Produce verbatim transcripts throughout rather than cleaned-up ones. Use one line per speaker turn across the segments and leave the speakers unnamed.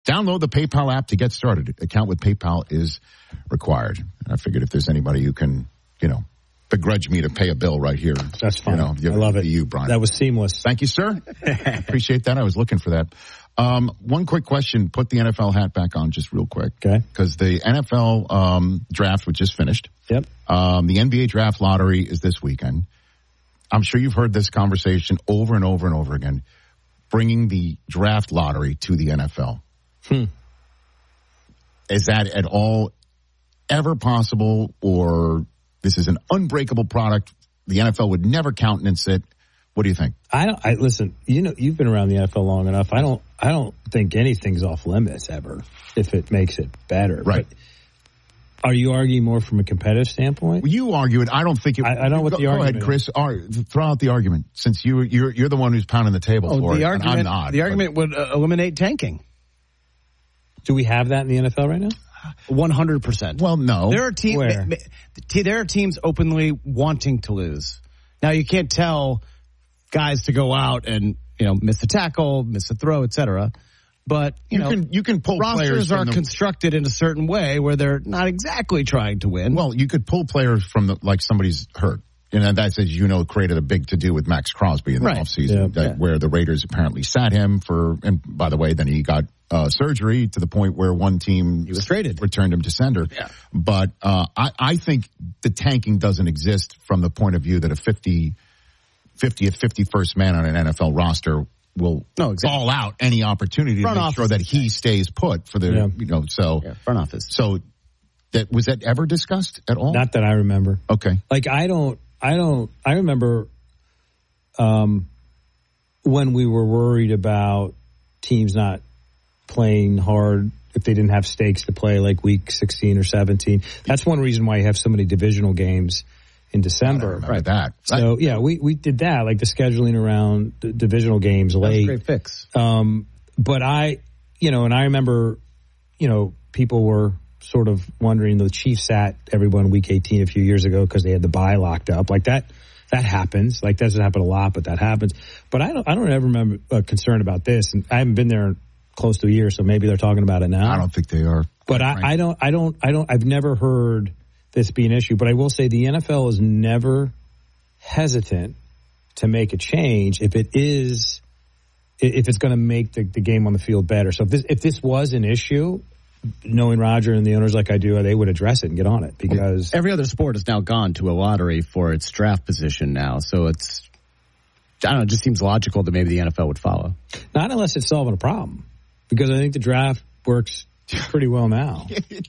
Download the PayPal app to get started. Account with PayPal is required. I figured if there's anybody who can, you know, begrudge me to pay a bill right here.
That's fine.
You know,
I love it.
You, Brian.
That was seamless.
Thank you, sir. Appreciate that. I was looking for that. Um, one quick question. Put the N F L hat back on just real quick.
Okay.
Because the N F L um, draft was just finished.
Yep.
Um, the N B A draft lottery is this weekend. I'm sure you've heard this conversation over and over and over again. Bringing the draft lottery to the N F L.
Hmm.
Is that at all ever possible, or this is an unbreakable product? The N F L would never countenance it. What do you think?
I don't. I listen. You know, you've been around the N F L long enough. I don't. I don't think anything's off limits ever if it makes it better.
Right.
But are you arguing more from a competitive standpoint?
Well, you argue it. I don't think it.
I, I don't know what
go,
the argument.
Go ahead, Chris. Ar- throw out the argument since you you're you're the one who's pounding the table
oh,
for
the
it.
Argument,
and I'm not.
The
but.
argument would uh, eliminate tanking.
Do we have that in the N F L right now?
One hundred percent.
Well, no.
There are teams.
Where?
There are teams openly wanting to lose. Now you can't tell guys to go out and, you know, miss a tackle, miss a throw, et cetera. But, you,
you
know,
can, you can pull
rosters
players
are
the,
constructed in a certain way where they're not exactly trying to win.
Well, you could pull players from the, like somebody's hurt. And that's, as you know, created a big to-do with Max Crosby in the
right.
offseason,
yeah, yeah.
where the Raiders apparently sat him for, and by the way, then he got uh, surgery to the point where one team
he was traded.
returned him to sender.
Yeah.
But uh, I, I think the tanking doesn't exist from the point of view that a fifty, fiftieth, fifty-first man on an N F L roster will
no, exactly.
ball out any opportunity
front
to make sure that he stays put for the,
yeah.
you know, so.
Yeah, front office.
So that was that ever discussed at all?
Not that I remember.
Okay.
Like, I don't, I don't, I remember um, when we were worried about teams not playing hard if they didn't have stakes to play like week sixteen or seventeen. That's one reason why you have so many divisional games in December.
Right. That.
So, yeah, we, we did that, like the scheduling around the divisional games late.
That's a great fix.
Um, but I, you know, and I remember, you know, people were sort of wondering, the Chiefs sat everyone week eighteen a few years ago because they had the bye locked up. Like that, that happens. Like that doesn't happen a lot, but that happens. But I don't, I don't ever remember a concern about this. And I haven't been there close to a year, so maybe they're talking about it now.
I don't think they are.
But I, I don't, I don't, I don't, I've never heard this be an issue. But I will say the N F L is never hesitant to make a change if it is, if it's going to make the, the game on the field better. So if this, if this was an issue, knowing Roger and the owners like I do, they would address it and get on it because
every other sport has now gone to a lottery for its draft position now. So it's, I don't know, it just seems logical that maybe the N F L would follow.
Not unless it's solving a problem, because I think the draft works pretty well now.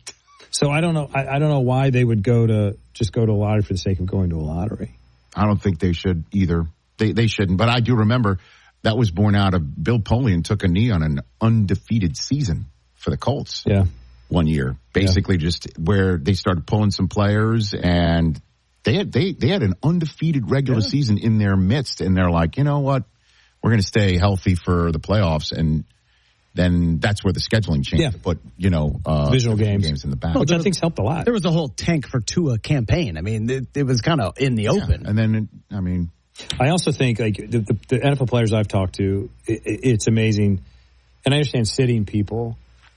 So I don't know. I, I don't know why they would go to just go to a lottery for the sake of going to a lottery.
I don't think they should either. They they shouldn't. But I do remember that was born out of Bill Polian took a knee on an undefeated season for the Colts.
Yeah.
One year, basically, yeah. just where they started pulling some players, and they had they they had an undefeated regular yeah. season in their midst, and they're like, you know what, we're going to stay healthy for the playoffs, and then that's where the scheduling changed.
Yeah.
To put, you know, uh,
divisional games.
games in the back,
which I think's helped a lot.
There was a whole tank for Tua campaign. I mean, it, it was kind of in the
yeah.
open,
and then I mean,
I also think like the, the, the N F L players I've talked to, it, it's amazing, and I understand sitting people.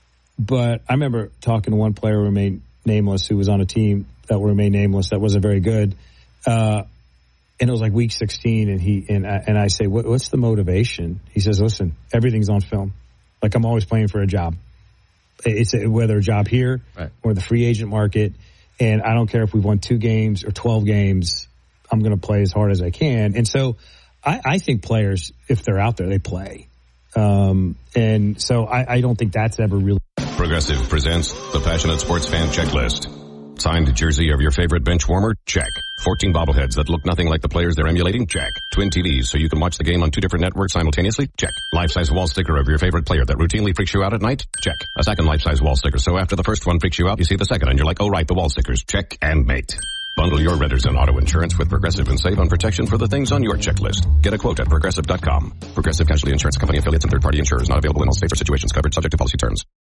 But I remember talking to one player who remained nameless, who was on a team that remained nameless, that wasn't very good. Uh, and it was like week sixteen, and he and I, and I say, what, what's the motivation? He says, listen, everything's on film. Like I'm always playing for a job. It's a, whether a job here
right.
or the free agent market. And I don't care if we've won two games or twelve games, I'm going to play as hard as I can. And so I, I think players, if they're out there, they play. Um, and so I, I don't think that's ever really.
Progressive presents the Passionate Sports Fan Checklist. Signed jersey of your favorite bench warmer? Check. fourteen bobbleheads that look nothing like the players they're emulating? Check. Twin T Vs so you can watch the game on two different networks simultaneously? Check. Life-size wall sticker of your favorite player that routinely freaks you out at night? Check. A second life-size wall sticker so after the first one freaks you out, you see the second and you're like, oh right, the wall stickers. Check and mate. Bundle your renters and auto insurance with Progressive and save on protection for the things on your checklist. Get a quote at Progressive dot com. Progressive Casualty Insurance Company affiliates and third-party insurers not available in all states or situations. Covered subject to policy terms.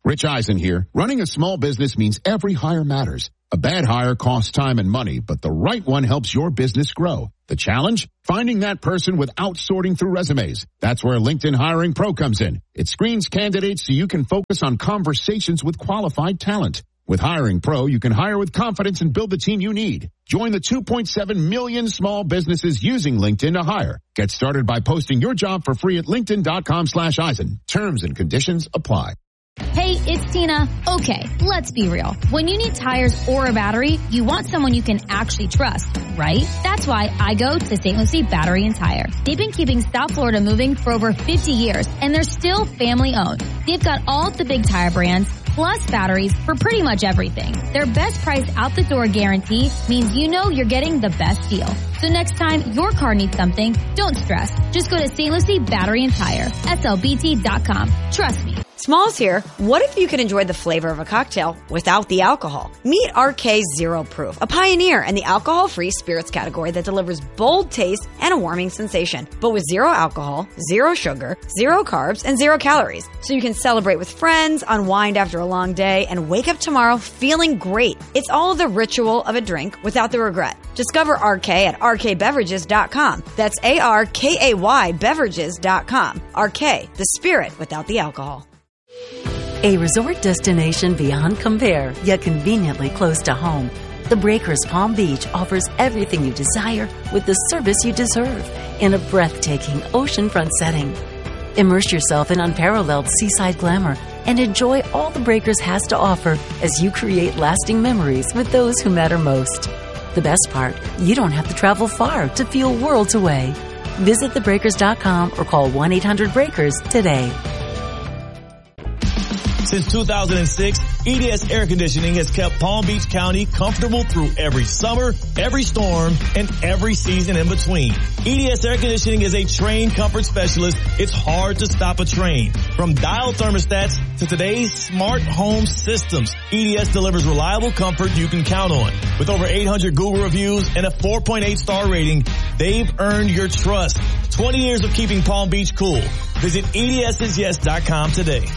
Rich Eisen here. Running a small business means every hire matters. A bad hire costs time and money, but the right one helps your business grow. The challenge? Finding that person without sorting through resumes. That's where LinkedIn Hiring Pro comes in. It screens candidates so you can focus on conversations with qualified talent. With Hiring Pro, you can hire with confidence and build the team you need. Join the two point seven million small businesses using LinkedIn to hire. Get started by posting your job for free at linkedin.com slash Eisen. Terms and conditions apply.
Hey, it's Tina. Okay, let's be real. When you need tires or a battery, you want someone you can actually trust, right? That's why I go to Saint Lucie Battery and Tire. They've been keeping South Florida moving for over fifty years, and they're still family owned. They've got all the big tire brands, plus batteries for pretty much everything. Their best price out the door guarantee means you know you're getting the best deal. So next time your car needs something, don't stress. Just go to Saint Lucie Battery and Tire, S L B T dot com. Trust me.
Smalls here. What if you could enjoy the flavor of a cocktail without the alcohol? Meet R K Zero Proof, a pioneer in the alcohol-free spirits category that delivers bold taste and a warming sensation, but with zero alcohol, zero sugar, zero carbs, and zero calories. So you can celebrate with friends, unwind after a long day, and wake up tomorrow feeling great. It's all the ritual of a drink without the regret. Discover R K at R K beverages dot com. That's A R K A Y beverages dot com. R K, the spirit without the alcohol.
A resort destination beyond compare, yet conveniently close to home. The Breakers Palm Beach offers everything you desire with the service you deserve in a breathtaking oceanfront setting. Immerse yourself in unparalleled seaside glamour and enjoy all the Breakers has to offer as you create lasting memories with those who matter most. The best part, you don't have to travel far to feel worlds away. Visit the breakers dot com or call one eight hundred breakers today.
Since two thousand six, E D S Air Conditioning has kept Palm Beach County comfortable through every summer, every storm, and every season in between. E D S Air Conditioning is a trained comfort specialist. It's hard to stop a train. From dial thermostats to today's smart home systems, E D S delivers reliable comfort you can count on. With over eight hundred Google reviews and a four point eight star rating, they've earned your trust. twenty years of keeping Palm Beach cool. Visit E D S is yes dot com today.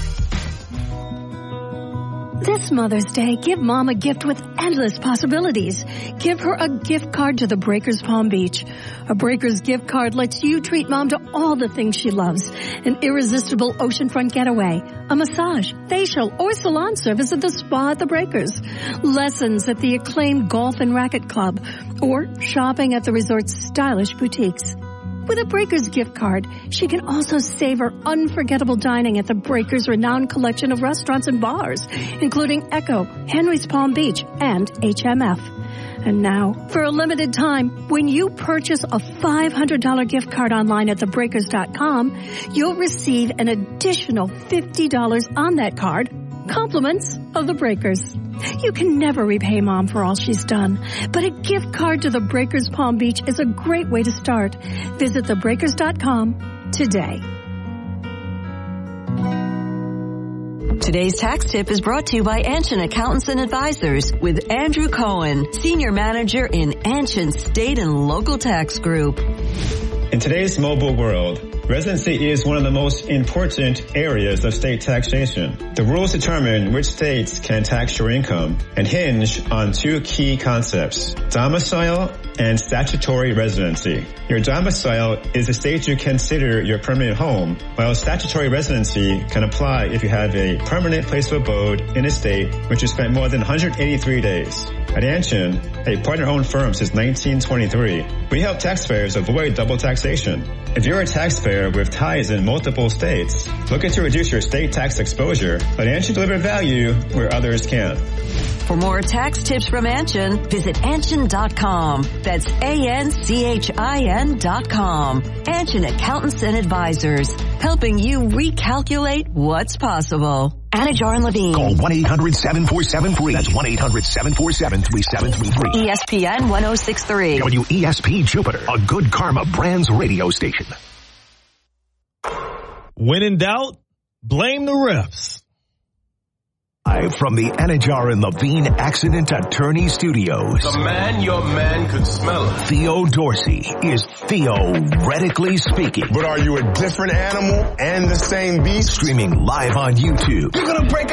This Mother's Day, give Mom a gift with endless possibilities. Give her a gift card to the Breakers Palm Beach. A Breakers gift card lets you treat Mom to all the things she loves. An irresistible oceanfront getaway, a massage, facial, or salon service at the spa at the Breakers. Lessons at the acclaimed golf and racket club, or shopping at the resort's stylish boutiques. With a Breakers gift card, she can also savor unforgettable dining at the Breakers' renowned collection of restaurants and bars, including Echo, Henry's Palm Beach, and H M F. And now, for a limited time, when you purchase a five hundred dollars gift card online at the breakers dot com, you'll receive an additional fifty dollars on that card, compliments of the Breakers. You can never repay Mom for all she's done, but a gift card to the Breakers Palm Beach is a great way to start. Visit the breakers dot com today.
Today's tax tip is brought to you by Anshin Accountants and Advisors with Andrew Cohen, Senior Manager in Anshin State and Local Tax Group.
In today's mobile world, residency is one of the most important areas of state taxation. The rules determine which states can tax your income and hinge on two key concepts: domicile and statutory residency. Your domicile is the state you consider your permanent home, while statutory residency can apply if you have a permanent place of abode in a state which you spent more than one hundred eighty-three days. At Anshin, a partner-owned firm since nineteen twenty-three, we help taxpayers avoid double taxation. If you're a taxpayer with ties in multiple states, looking to reduce your state tax exposure, let Anshin deliver value where others can't.
For more tax tips from Anshin, visit Anshin dot com. That's A N C H I N dot com. Anshin Accountants and Advisors, helping you recalculate what's possible. Anajar and Levine.
Call one eight hundred seven four seven free. That's one eight hundred seven four seven three seven three three.
E S P N one oh six point three.
W E S P Jupiter, a Good Karma Brands radio station.
When in doubt, blame the refs.
Live from the Anajar and Levine Accident Attorney Studios.
The man your man could smell it.
Theo Dorsey is theoretically speaking.
But are you a different animal and the same beast?
Streaming live on YouTube.
You're gonna break